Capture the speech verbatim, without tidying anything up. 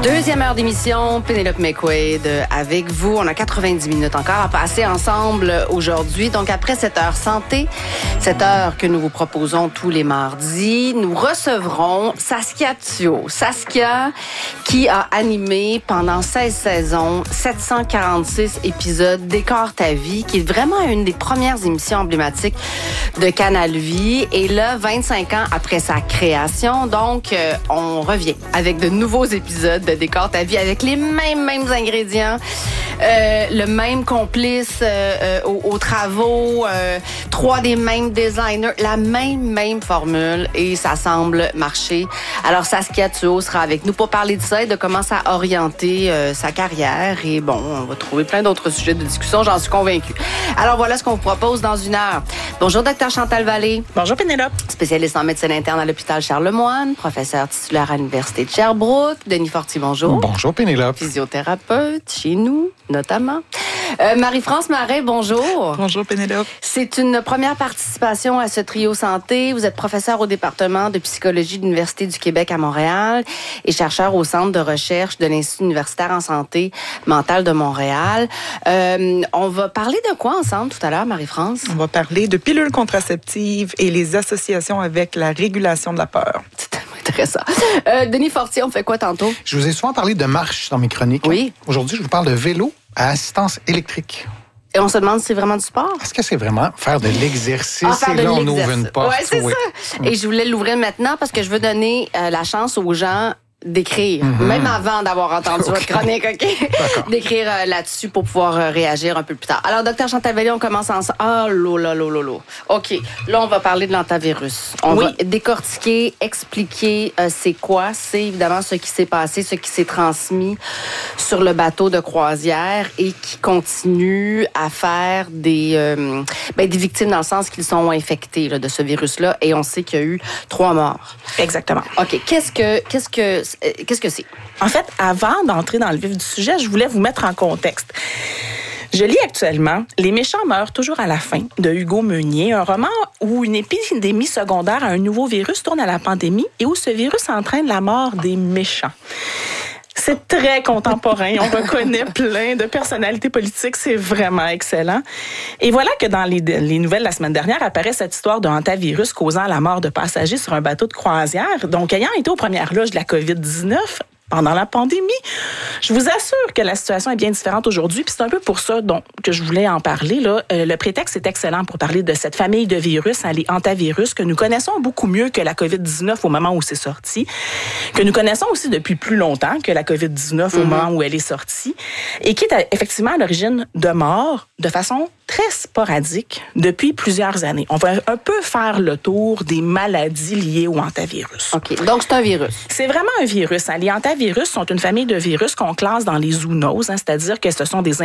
Deuxième heure d'émission, Pénélope McQuaid avec vous. On a quatre-vingt-dix minutes encore à passer ensemble aujourd'hui. Donc, après cette heure santé, cette heure que nous vous proposons tous les mardis, nous recevrons Saskia Thuot. Saskia qui a animé pendant seize saisons, sept cent quarante-six épisodes Décore ta vie, qui est vraiment une des premières émissions emblématiques de Canal Vie. Et là, vingt-cinq ans après sa création, donc, euh, on revient avec de nouveaux épisodes de Décore ta vie avec les mêmes, mêmes ingrédients, euh, le même complice euh, euh, aux, aux travaux, euh, trois des mêmes designers, la même, même formule et ça semble marcher. Alors, Saskia Thuot sera avec nous pour parler de ça et de comment ça a orienté euh, sa carrière. Et bon, on va trouver plein d'autres sujets de discussion, j'en suis convaincue. Alors, voilà ce qu'on vous propose dans une heure. Bonjour, docteur Chantal Vallée. Bonjour, Pénélope. Spécialiste en médecine interne à l'hôpital Charlemagne, professeur titulaire à l'Université de Sherbrooke. Denis Fortier, bonjour. Bonjour, Pénélope. Physiothérapeute, chez nous, notamment. Euh, Marie-France Marais, bonjour. Bonjour, Pénélope. C'est une première participation à ce trio santé. Vous êtes professeur au département de psychologie de l'Université du Québec à Montréal et chercheur au centre de recherche de l'Institut universitaire en santé mentale de Montréal. Euh, on va parler de quoi ensemble tout à l'heure, Marie-France? On va parler de pilules contraceptives et les associations avec la régulation de la peur. C'est tellement intéressant. Euh, Denis Fortier, on fait quoi tantôt? Je vous ai souvent parlé de marche dans mes chroniques. Oui. Aujourd'hui, je vous parle de vélo à assistance électrique. Et on se demande si c'est vraiment du sport? Est-ce que c'est vraiment faire de l'exercice? Ah, faire et de là, on l'exercice. ouvre une porte. Ouais, c'est oui. ça. Et je voulais l'ouvrir maintenant parce que je veux donner euh, la chance aux gens d'écrire, mm-hmm. même avant d'avoir entendu okay. votre chronique, OK? D'écrire euh, là-dessus pour pouvoir euh, réagir un peu plus tard. Alors, docteur Chantal Vallée, on commence ensemble. Ah, là, là, là, là, là. OK. Là, on va parler de l'antavirus. On oui. va décortiquer, expliquer euh, c'est quoi. C'est évidemment ce qui s'est passé, ce qui s'est transmis sur le bateau de croisière et qui continue à faire des, euh, ben, des victimes dans le sens qu'ils sont infectés là, de ce virus-là. Et on sait qu'il y a eu trois morts. Exactement. OK. Qu'est-ce que, qu'est-ce que, Qu'est-ce que c'est? En fait, avant d'entrer dans le vif du sujet, je voulais vous mettre en contexte. Je lis actuellement « Les méchants meurent toujours à la fin » de Hugo Meunier, un roman où une épidémie secondaire à un nouveau virus tourne à la pandémie et où ce virus entraîne la mort des méchants. C'est très contemporain. On reconnaît plein de personnalités politiques. C'est vraiment excellent. Et voilà que dans les, les nouvelles la semaine dernière apparaît cette histoire de hantavirus causant la mort de passagers sur un bateau de croisière. Donc, ayant été aux premières loges de la covid dix-neuf pendant la pandémie, je vous assure que la situation est bien différente aujourd'hui. Puis c'est un peu pour ça donc, que je voulais en parler. Là. Euh, le prétexte est excellent pour parler de cette famille de virus, hein, les hantavirus, que nous connaissons beaucoup mieux que la covid dix-neuf au moment où c'est sorti, que nous connaissons aussi depuis plus longtemps que la covid dix-neuf mm-hmm. au moment où elle est sortie, et qui est à, effectivement à l'origine de morts de façon très sporadique depuis plusieurs années. On va un peu faire le tour des maladies liées au hantavirus. OK. Donc, c'est un virus. C'est vraiment un virus. Hein. Les hantavirus sont une famille de virus qu'on classe dans les zoonoses, hein, c'est-à-dire que ce sont des